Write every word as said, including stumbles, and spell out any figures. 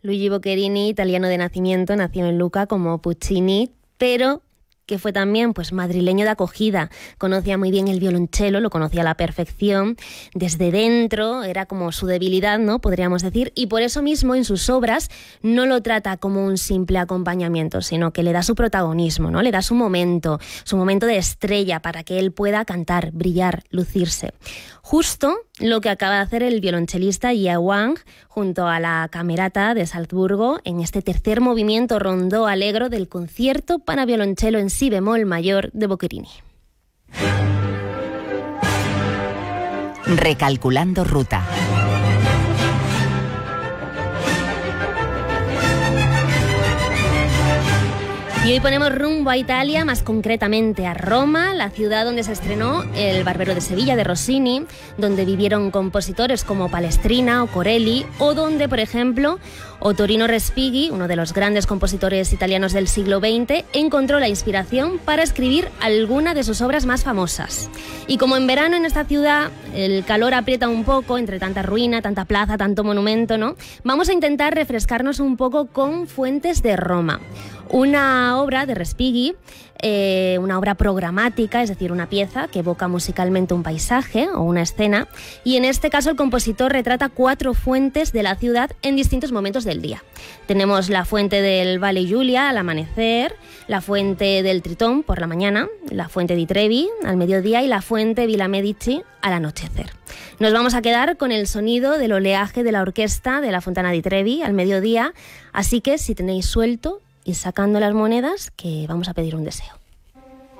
Luigi Boccherini, italiano de nacimiento, nació en Lucca como Puccini, pero que fue también pues madrileño de acogida. Conocía muy bien el violonchelo, lo conocía a la perfección, desde dentro, era como su debilidad, ¿no? Podríamos decir, y por eso mismo en sus obras no lo trata como un simple acompañamiento, sino que le da su protagonismo, ¿no? Le da su momento, su momento de estrella para que él pueda cantar, brillar, lucirse. Justo lo que acaba de hacer el violonchelista Ye Wang junto a la Camerata de Salzburgo en este tercer movimiento rondó allegro del concierto para violonchelo en si bemol mayor de Boccherini. Recalculando ruta. Y hoy ponemos rumbo a Italia, más concretamente a Roma, la ciudad donde se estrenó El Barbero de Sevilla de Rossini, donde vivieron compositores como Palestrina o Corelli, o donde, por ejemplo, Ottorino Respighi, uno de los grandes compositores italianos del siglo veinte, encontró la inspiración para escribir alguna de sus obras más famosas. Y como en verano en esta ciudad el calor aprieta un poco, entre tanta ruina, tanta plaza, tanto monumento, ¿no? Vamos a intentar refrescarnos un poco con Fuentes de Roma. Una obra de Respighi, eh, una obra programática, es decir, una pieza que evoca musicalmente un paisaje o una escena, y en este caso el compositor retrata cuatro fuentes de la ciudad en distintos momentos del día. Tenemos la fuente del Valle Giulia al amanecer, la fuente del Tritón por la mañana, la fuente di Trevi al mediodía y la fuente Villa Medici al anochecer. Nos vamos a quedar con el sonido del oleaje de la orquesta de la Fontana di Trevi al mediodía, así que si tenéis suelto, y sacando las monedas, que vamos a pedir un deseo.